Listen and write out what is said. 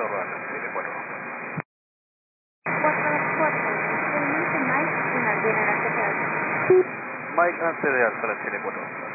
arroba Chile 4. 424. Soy Mike, una bien, gracias. Mike, antes de alzar a Chile 4.